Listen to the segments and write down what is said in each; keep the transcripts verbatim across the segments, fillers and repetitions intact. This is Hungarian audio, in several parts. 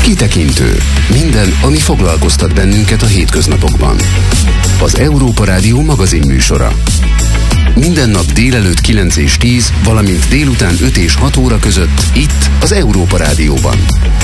Kitekintő. Minden, ami foglalkoztat bennünket a hétköznapokban. Az Európa Rádió magazinműsora. Minden nap délelőtt kilenc és tíz, valamint délután öt és hat óra között itt az Európa Rádióban.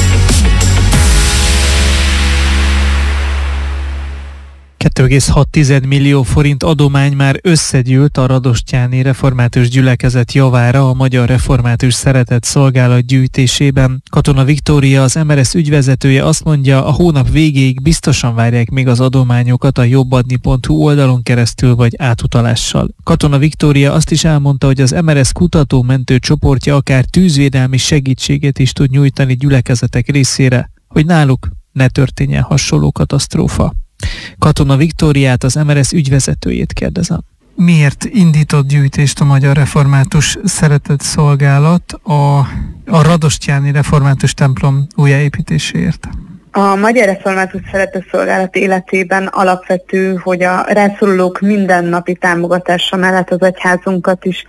kettő egész hat millió forint adomány már összegyűlt a Radosztyáni Református Gyülekezet javára a Magyar Református Szeretett Szolgálat gyűjtésében. Katona Viktória, az em er es ügyvezetője azt mondja, a hónap végéig biztosan várják még az adományokat a jobbadni pont hu oldalon keresztül vagy átutalással. Katona Viktória azt is elmondta, hogy az em er es kutató-mentő csoportja akár tűzvédelmi segítséget is tud nyújtani gyülekezetek részére, hogy náluk ne történjen hasonló katasztrófa. Katona Viktóriát, az em er es ügyvezetőjét kérdezem. Miért indított gyűjtést a Magyar Református Szeretett Szolgálat a, a Radosztyáni Református templom újjáépítéséért? A Magyar Református Szeretett Szolgálat életében alapvető, hogy a rászorulók mindennapi támogatása mellett az egyházunkat is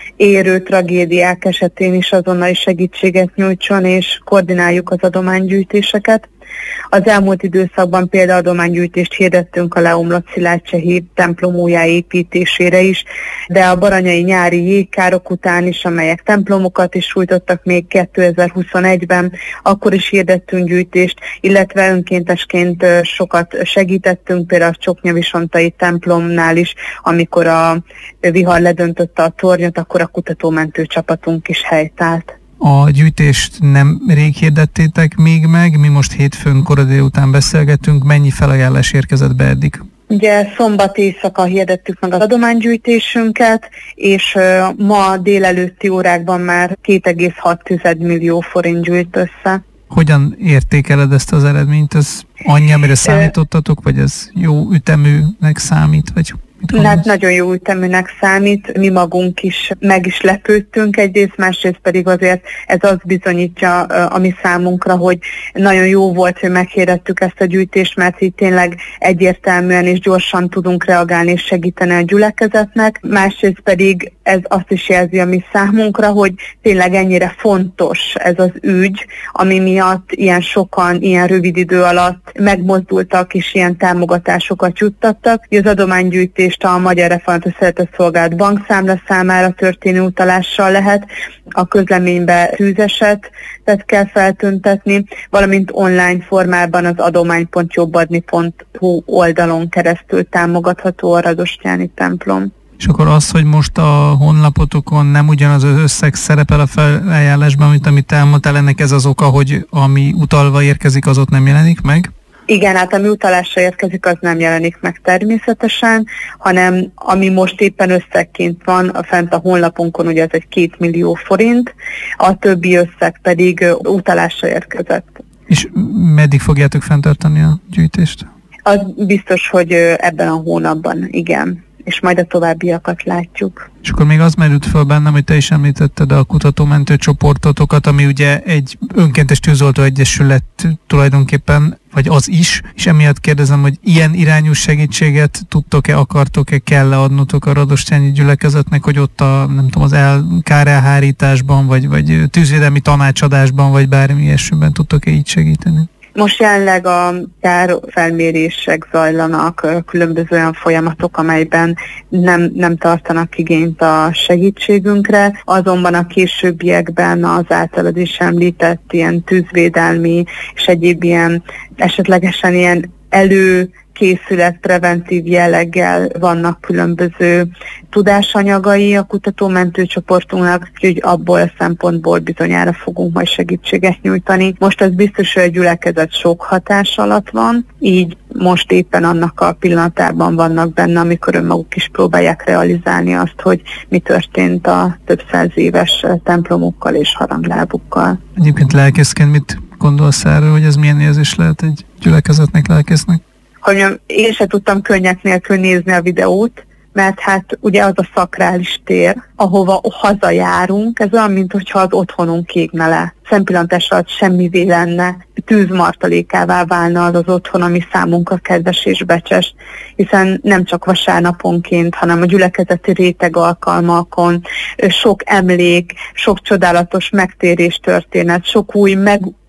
érő tragédiák esetén is azonnali segítséget nyújtson, és koordináljuk az adománygyűjtéseket. Az elmúlt időszakban például adománygyűjtést hirdettünk a leomlott Szilágycsehi templom újjáépítésére is, de a baranyai nyári jégkárok után is, amelyek templomokat is sújtottak még kétezer-huszonegyben, akkor is hirdettünk gyűjtést, illetve önkéntesként sokat segítettünk, például a Csoknyavisontai templomnál is, amikor a vihar ledöntötte a tornyot, akkor a kutatómentő csapatunk is helytált. A gyűjtést nem rég hirdettétek még meg, mi most hétfőn kora délután beszélgetünk, mennyi felajánlás érkezett be eddig? Ugye szombat éjszaka hirdettük meg az adománygyűjtésünket, és uh, ma délelőtti órákban már két egész hat millió forint gyűjt össze. Hogyan értékeled ezt az eredményt? Ez annyi, amire számítottatok, vagy ez jó üteműnek számít, vagy... Hát nagyon jó üteműnek számít, mi magunk is meg is lepődtünk egyrészt, másrészt pedig azért ez azt bizonyítja a mi számunkra, hogy nagyon jó volt, hogy meghirdettük ezt a gyűjtést, mert így tényleg egyértelműen és gyorsan tudunk reagálni és segíteni a gyülekezetnek, másrészt pedig ez azt is jelzi a mi számunkra, hogy tényleg ennyire fontos ez az ügy, ami miatt ilyen sokan, ilyen rövid idő alatt megmozdultak és ilyen támogatásokat juttattak. Az adománygyűjtést a Magyar Református Szeretett Szolgálat bankszámla számára történő utalással lehet, a közleménybe tűzesetet kell feltüntetni, valamint online formában az adomány pont jobbadni pont hu oldalon keresztül támogatható a Radosztyáni templom. És akkor az, hogy most a honlapotokon nem ugyanaz az összeg szerepel a felajánlásban, mint amit elmondtál, ennek ez az oka, hogy ami utalva érkezik, az ott nem jelenik meg? Igen, hát ami utalásra érkezik, az nem jelenik meg természetesen, hanem ami most éppen összegként van, a fent a honlapunkon, ugye ez egy két millió forint, a többi összeg pedig utalásra érkezett. És meddig fogjátok fenntartani a gyűjtést? Az biztos, hogy ebben a hónapban, igen. És majd a továbbiakat látjuk. És akkor még az merült föl bennem, hogy te is említetted a kutatómentő csoportotokat, ami ugye egy önkéntes tűzoltó egyesület tulajdonképpen, vagy az is, és emiatt kérdezem, hogy ilyen irányú segítséget tudtok-e, akartok-e, kell-e adnotok a radosztyáni gyülekezetnek, hogy ott a, nem tudom, az el, kárelhárításban, vagy, vagy tűzvédelmi tanácsadásban, vagy bármi ilyesmiben tudtok-e így segíteni? Most jelenleg a kárfelmérések zajlanak, különböző olyan folyamatok, amelyben nem, nem tartanak igényt a segítségünkre, azonban a későbbiekben az általad is említett ilyen tűzvédelmi és egyéb ilyen esetlegesen ilyen elő készület preventív jelleggel vannak különböző tudásanyagai a kutatómentő csoportunknak, úgyhogy abból a szempontból bizonyára fogunk majd segítséget nyújtani. Most az biztos, hogy a gyülekezet sok hatás alatt van, így most éppen annak a pillanatában vannak benne, amikor önmaguk is próbálják realizálni azt, hogy mi történt a több száz éves templomokkal és haranglábukkal. Egyébként lelkészként mit gondolsz erről, hogy ez milyen érzés lehet egy gyülekezetnek, lelkésznek? Hogy én se tudtam könnyek nélkül nézni a videót, mert hát ugye az a szakrális tér, ahova hazajárunk, ez olyan, mintha az otthonunk égne le. Szempillantás alatt semmivé lenne, tűzmartalékává válna az az otthon, ami számunkra kedves és becses, hiszen nem csak vasárnaponként, hanem a gyülekezeti réteg alkalmakon sok emlék, sok csodálatos megtérés történet, sok új meg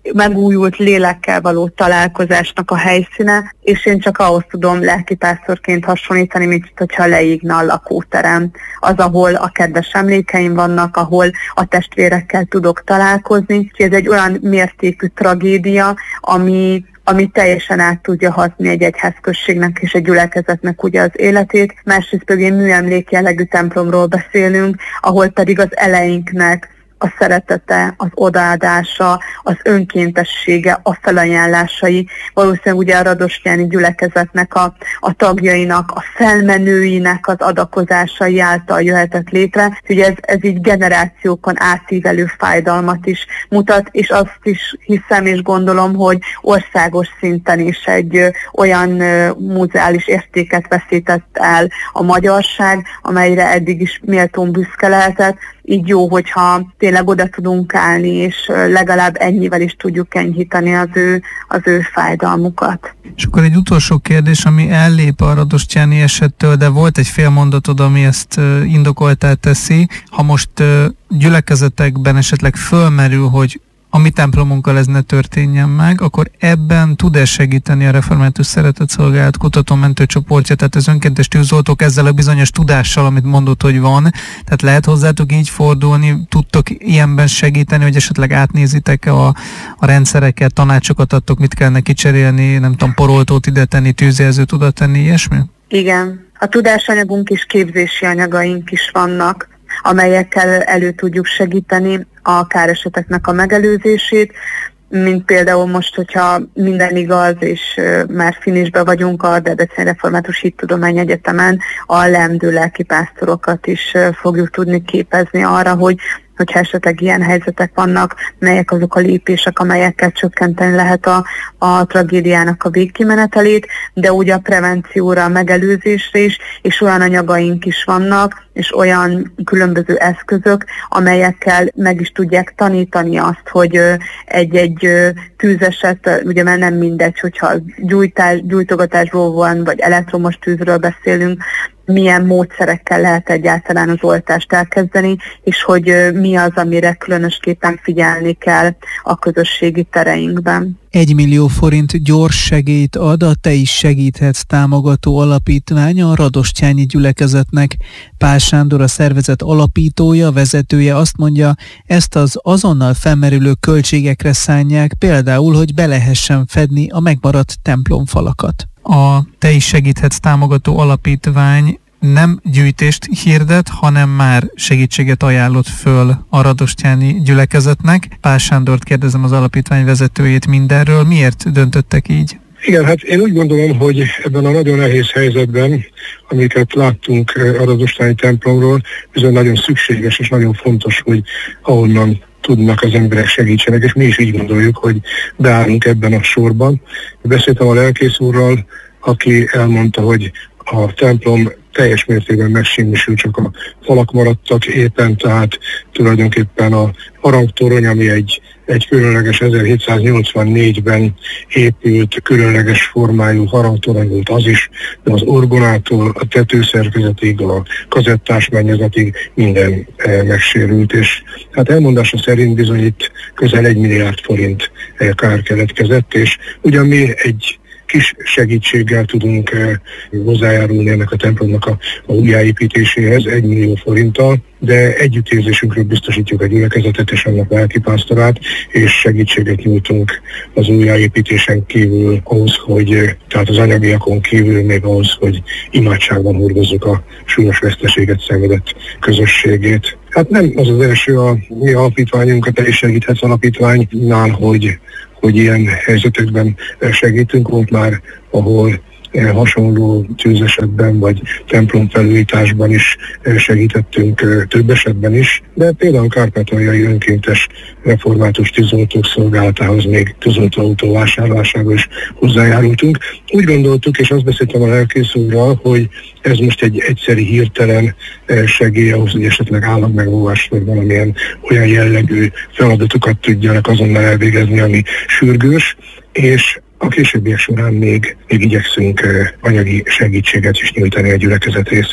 megújult lélekkel való találkozásnak a helyszíne, és én csak ahhoz tudom lelkipásztorként hasonlítani, mint hogyha leégne a lakóterem. Az, ahol a kedves emlékeim vannak, ahol a testvérekkel tudok találkozni. Ez egy olyan mértékű tragédia, ami ami teljesen át tudja hatni egy egyházközségnek és egy gyülekezetnek ugye az életét. Másrészt pedig egy műemlék jellegű templomról beszélünk, ahol pedig az eleinknek a szeretete, az odaadása, az önkéntessége, a felajánlásai, valószínűleg ugye a radostyáni gyülekezetnek a, a tagjainak, a felmenőinek az adakozásai által jöhetett létre. Ugye ez, ez így generációkon átívelő fájdalmat is mutat, és azt is hiszem és gondolom, hogy országos szinten is egy ö, olyan ö, muzeális értéket veszített el a magyarság, amelyre eddig is méltón büszke lehetett. Így jó, hogyha tényleg oda tudunk állni, és legalább ennyivel is tudjuk enyhíteni az ő, az ő fájdalmukat. És akkor egy utolsó kérdés, ami ellép a radostyáni esettől, de volt egy fél mondatod, ami ezt indokoltá teszi. Ha most gyülekezetekben esetleg fölmerül, hogy a mi templomunkkal ez ne történjen meg, akkor ebben tud-e segíteni a Református Szeretetszolgálat kutató-mentő csoportja, tehát az önkéntes tűzoltók ezzel a bizonyos tudással, amit mondott, hogy van, tehát lehet hozzátok így fordulni, tudtok ilyenben segíteni, hogy esetleg átnézitek a, a rendszereket, tanácsokat adtok, mit kellene kicserélni, nem tudom, poroltót ide tenni, tűzjelzőt oda tenni, ilyesmi? Igen, a tudásanyagunk és képzési anyagaink is vannak, amelyekkel elő tudjuk segíteni a káreseteknek a megelőzését, mint például most, hogyha minden igaz, és már finisbe vagyunk a Debreceni Református Hittudományi Egyetemen, a leendő lelkipásztorokat is fogjuk tudni képezni arra, hogy hogyha esetleg ilyen helyzetek vannak, melyek azok a lépések, amelyekkel csökkenteni lehet a, a tragédiának a végkimenetelét, de ugye a prevencióra, a megelőzésre is, és olyan anyagaink is vannak, és olyan különböző eszközök, amelyekkel meg is tudják tanítani azt, hogy egy-egy tűzeset, ugye már nem mindegy, hogyha gyújtás, gyújtogatásról van, vagy elektromos tűzről beszélünk, milyen módszerekkel lehet egyáltalán az oltást elkezdeni, és hogy mi az, amire különösképpen figyelni kell a közösségi tereinkben. Egy millió forint gyors segélyt ad a Te is segíthetsz támogató alapítvány a radostyáni gyülekezetnek. Pál Sándor, a szervezet alapítója, vezetője azt mondja, ezt az azonnal felmerülő költségekre szánják, például, hogy be lehessen fedni a megmaradt templomfalakat. A Te is segíthetsz támogató alapítvány nem gyűjtést hirdet, hanem már segítséget ajánlott föl a radostyáni gyülekezetnek. Pál Sándort kérdezem, az alapítvány vezetőjét mindenről. Miért döntöttek így? Igen, hát én úgy gondolom, hogy ebben a nagyon nehéz helyzetben, amiket láttunk a radostyáni templomról, bizony nagyon szükséges és nagyon fontos, hogy ahonnan tudnak az emberek segítsenek, és mi is így gondoljuk, hogy beállunk ebben a sorban. Beszéltem a lelkész úrral, aki elmondta, hogy a templom teljes mértékben megsemmisül, csak a falak maradtak éppen, tehát tulajdonképpen a harangtorony, ami egy, egy különleges ezerhétszáznyolcvannégyben épült, különleges formájú harangtorony volt az is, de az orgonától a tetőszerkezetig, a kazettás mennyezetig minden e, megsérült, és hát elmondása szerint bizony itt közel egy milliárd forint e, kár keletkezett, és ugyan mi egy kis segítséggel tudunk eh, hozzájárulni ennek a templomnak a, a újjáépítéséhez egy millió forinttal, de együttérzésünkről biztosítjuk a gyülekezetet és annak lelkipásztorát, és segítséget nyújtunk az újjáépítésen kívül ahhoz, hogy, tehát az anyagiakon kívül még ahhoz, hogy imádságban hordozzuk a súlyos veszteséget szenvedett közösségét. Hát nem az az első a mi alapítványunk, a Te is segíthetsz alapítványnál, hogy hogy ilyen helyzetekben segítünk, volt már, ahol hasonló tűzesetben vagy templomfelújításban is segítettünk, több esetben is, de például kárpátaljai önkéntes református tűzoltók szolgálatához még tűzoltóautó vásárlásába is hozzájárultunk. Úgy gondoltuk, és azt beszéltem a lelkész úrral, hogy ez most egy egyszeri hirtelen segély ahhoz, hogy esetleg állammegóvás vagy valamilyen olyan jellegű feladatokat tudjanak azonnal elvégezni, ami sürgős, és a későbbiek során még, még igyekszünk anyagi segítséget is nyújtani a gyülekezet részére.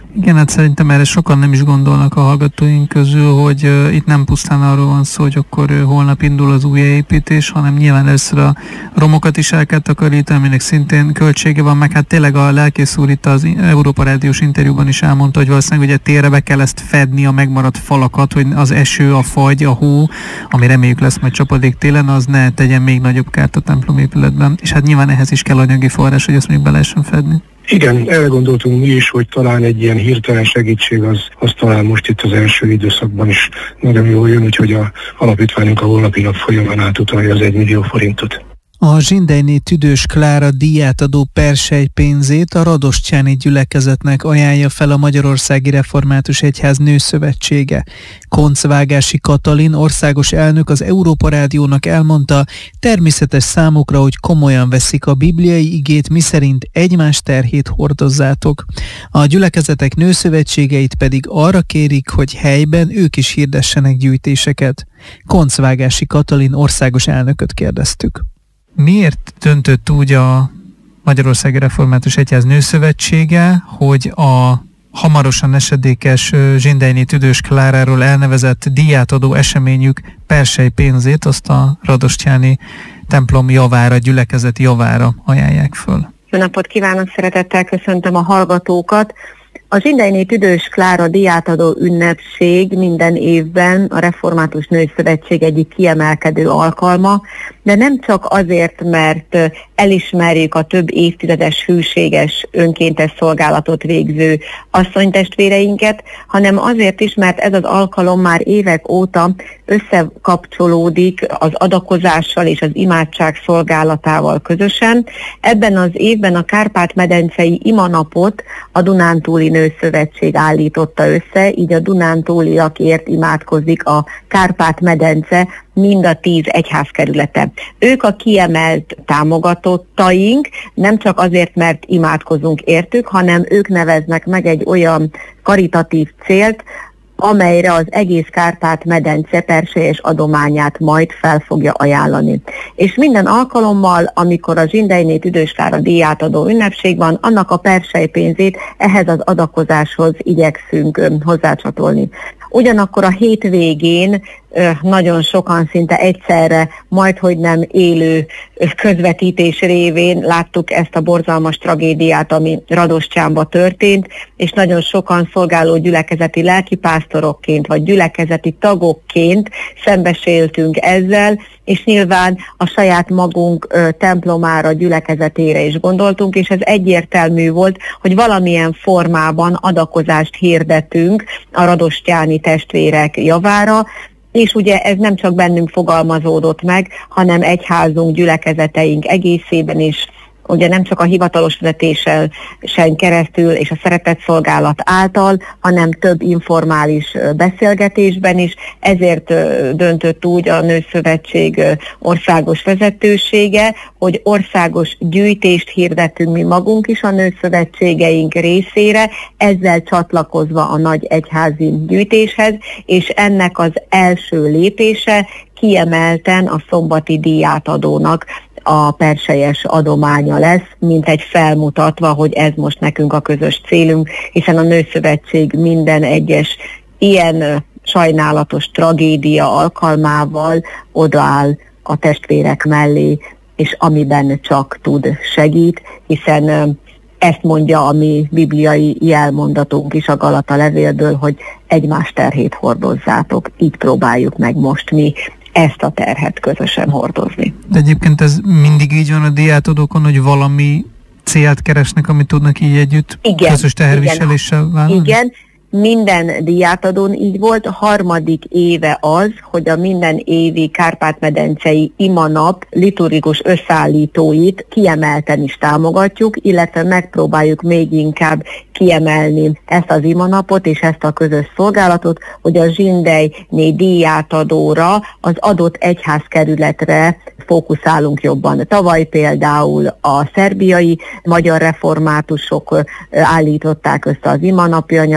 Igen, hát szerintem erre sokan nem is gondolnak a hallgatóink közül, hogy uh, itt nem pusztán arról van szó, hogy akkor uh, holnap indul az újjáépítés, hanem nyilván először a romokat is el kell takarítani, aminek szintén költsége van, meg hát tényleg a lelkész úr itt az Európa Rádiós interjúban is elmondta, hogy valószínűleg ugye térre be kell ezt fedni, a megmaradt falakat, hogy az eső, a fagy, a hó, ami reméljük lesz majd csapadék télen, az ne tegyen még nagyobb kárt a templomépületben. És hát nyilván ehhez is kell anyagi forrás, hogy ezt még be lehessen fedni. Igen, erre gondoltunk mi is, hogy talán egy ilyen hirtelen segítség az, az talán most itt az első időszakban is nagyon jól jön, úgyhogy a alapítványunk a holnapi nap folyamán átutalja az egy millió forintot. A Zsindelyné Tüdős Klára díjátadó persely pénzét a Radosztjáni gyülekezetnek ajánlja fel a Magyarországi Református Egyház Nőszövetsége. Koncvágási Katalin országos elnök az Európa Rádiónak elmondta, természetes számukra, hogy komolyan veszik a bibliai igét, miszerint egymás terhét hordozzátok. A gyülekezetek nőszövetségeit pedig arra kérik, hogy helyben ők is hirdessenek gyűjtéseket. Koncvágási Katalin országos elnököt kérdeztük. Miért döntött úgy a Magyarországi Református Egyház Nőszövetsége, hogy a hamarosan esedékes Zsindelyné Tüdős Kláráról elnevezett díjátadó eseményük persely pénzét azt a radosztjáni templom javára, gyülekezet javára ajánlják föl? Jó napot kívánok, szeretettel köszöntöm a hallgatókat! A Zsindelyné Tüdős Klára díjátadó ünnepség minden évben a Református Nőszövetség egyik kiemelkedő alkalma, de nem csak azért, mert elismerjük a több évtizedes hűséges önkéntes szolgálatot végző asszonytestvéreinket, hanem azért is, mert ez az alkalom már évek óta összekapcsolódik az adakozással és az imádság szolgálatával közösen. Ebben az évben a Kárpát-medencei imanapot a Dunántúli Nőszövetség állította össze, így a dunántúliakért imádkozik a Kárpát-medence mind a tíz egyházkerülete. Ők a kiemelt támogatottaink, nem csak azért, mert imádkozunk értük, hanem ők neveznek meg egy olyan karitatív célt, amelyre az egész Kárpát-medence perselyes adományát majd fel fogja ajánlani. És minden alkalommal, amikor a Zsindelyné Tüdős Klára díjátadó ünnepség van, annak a persely pénzét ehhez az adakozáshoz igyekszünk hozzácsatolni. Ugyanakkor a hétvégén nagyon sokan szinte egyszerre, majdhogy nem élő közvetítés révén láttuk ezt a borzalmas tragédiát, ami Radosztjánban történt, és nagyon sokan szolgáló gyülekezeti lelkipásztorokként, vagy gyülekezeti tagokként szembesültünk ezzel, és nyilván a saját magunk ö, templomára, gyülekezetére is gondoltunk, és ez egyértelmű volt, hogy valamilyen formában adakozást hirdetünk a radosztjáni testvérek javára, és ugye ez nem csak bennünk fogalmazódott meg, hanem egyházunk, gyülekezeteink egészében is, ugye nem csak a hivatalos vezetésen keresztül és a szeretetszolgálat által, hanem több informális beszélgetésben is, ezért döntött úgy a Nőszövetség országos vezetősége, hogy országos gyűjtést hirdetünk mi magunk is a nőszövetségeink részére, ezzel csatlakozva a nagy egyházi gyűjtéshez, és ennek az első lépése kiemelten a szombati díjátadónak a perselyes adománya lesz, mint egy felmutatva, hogy ez most nekünk a közös célunk, hiszen a Nőszövetség minden egyes ilyen sajnálatos tragédia alkalmával odaáll a testvérek mellé, és amiben csak tud segít, hiszen ezt mondja a mi bibliai jelmondatunk is a Galata levélből, hogy egymás terhét hordozzátok. Így próbáljuk meg most mi ezt a terhet közösen hordozni. De egyébként ez mindig így van a díjátadókon, hogy valami célt keresnek, amit tudnak így együtt igen, közös teherviseléssel vállalni? Igen, minden díjátadón így volt. A harmadik éve az, hogy a minden évi Kárpát-medencei imanap liturgikus összeállítóit kiemelten is támogatjuk, illetve megpróbáljuk még inkább kiemelni ezt az imanapot és ezt a közös szolgálatot, hogy a Zsindelyné díjátadóra, az adott egyházkerületre fókuszálunk jobban. Tavaly például a szerbiai magyar reformátusok állították össze az imanapja anyagát,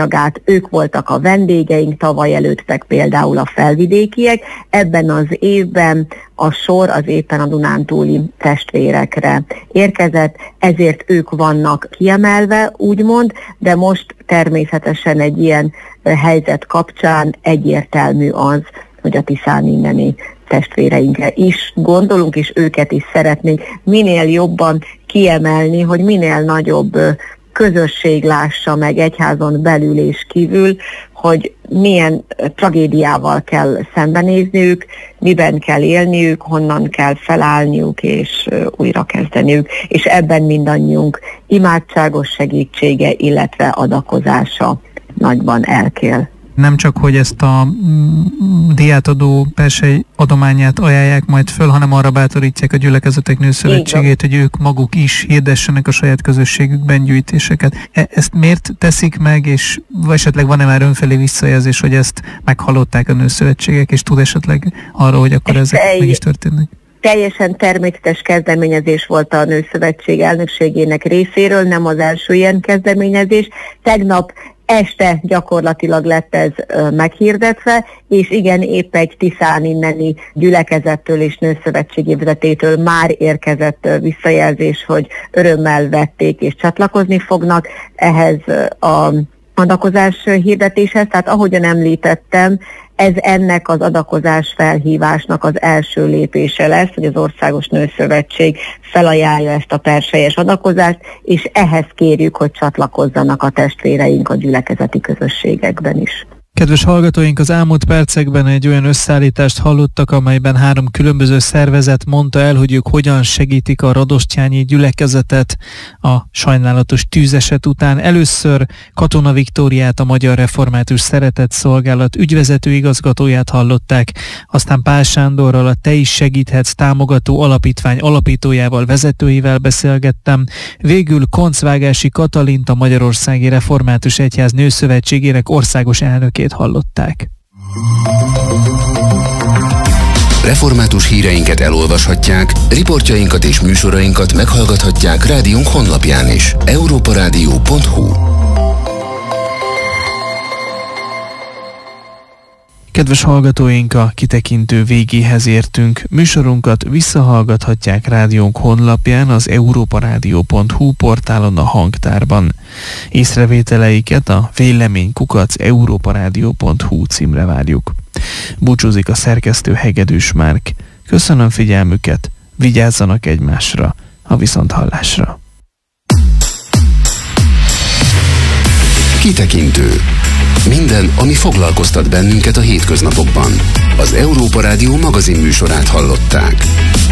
ők voltak a vendégeink, tavaly előttek például a felvidékiek, ebben az évben a sor az éppen a dunántúli testvérekre érkezett, ezért ők vannak kiemelve, úgymond, de most természetesen egy ilyen helyzet kapcsán egyértelmű az, hogy a tiszán inneni testvéreinkre is gondolunk, és őket is szeretnénk minél jobban kiemelni, hogy minél nagyobb közösség lássa meg egyházon belül és kívül, hogy milyen tragédiával kell szembenézniük, miben kell élniük, honnan kell felállniuk és újrakezdeniük, és ebben mindannyiunk imádságos segítsége, illetve adakozása nagyban elkél. Nem csak, hogy ezt a diátadó persely adományát ajánlják majd föl, hanem arra bátorítják a Gyülekezetek Nőszövetségét, hogy ők maguk is hirdessenek a saját közösségükben gyűjtéseket. E- ezt miért teszik meg, és esetleg van-e már önfelé visszajelzés, hogy ezt meghallották a nőszövetségek, és tud esetleg arra, hogy akkor ezek Egy... meg is történnek? Teljesen természetes kezdeményezés volt a Nőszövetség elnökségének részéről, nem az első ilyen kezdeményezés. Tegnap este gyakorlatilag lett ez ö, meghirdetve, és igen, épp egy tiszán inneni gyülekezettől és nőszövetségi vezetétől már érkezett ö, visszajelzés, hogy örömmel vették és csatlakozni fognak ehhez ö, a adakozás hirdetéshez. Tehát ahogyan említettem, ez ennek az adakozás felhívásnak az első lépése lesz, hogy az Országos Nőszövetség felajánlja ezt a perselyes adakozást, és ehhez kérjük, hogy csatlakozzanak a testvéreink a gyülekezeti közösségekben is. Kedves hallgatóink, az elmúlt percekben egy olyan összeállítást hallottak, amelyben három különböző szervezet mondta el, hogy ők hogyan segítik a radostyányi gyülekezetet a sajnálatos tűzeset után. Először Katona Viktóriát, a Magyar Református Szeretett Szolgálat ügyvezető igazgatóját hallották, aztán Pál Sándorral, a Te is segíthetsz támogató alapítvány alapítójával, vezetőivel beszélgettem, végül Koncvágási Katalint, a Magyarországi Református Egyház Nőszövetségének országos elnökét hallották. Református híreinket elolvashatják, riportjainkat és műsorainkat meghallgathatják rádiónk honlapján is. európa rádió pont hu. Kedves hallgatóink, a kitekintő végéhez értünk. Műsorunkat visszahallgathatják rádiónk honlapján, az európa rádió pont hu portálon, a hangtárban. Észrevételeiket a vélemény kukac európa rádió pont hu címre várjuk. Búcsúzik a szerkesztő Hegedűs Márk. Köszönöm figyelmüket, vigyázzanak egymásra, a viszonthallásra. Kitekintő. Minden, ami foglalkoztat bennünket a hétköznapokban. Az Európa Rádió magazin műsorát hallották.